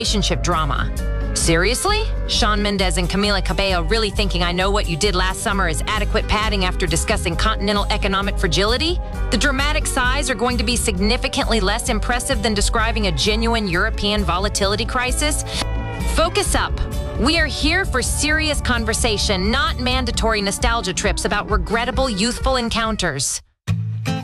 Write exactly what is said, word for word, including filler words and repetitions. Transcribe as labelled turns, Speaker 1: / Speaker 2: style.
Speaker 1: relationship drama. Seriously? Shawn Mendes and Camila Cabello really thinking I Know What You Did Last Summer is adequate padding after discussing continental economic fragility? The dramatic sighs are going to be significantly less impressive than describing a genuine European volatility crisis? Focus up. We are here for serious conversation, not mandatory nostalgia trips about regrettable youthful encounters.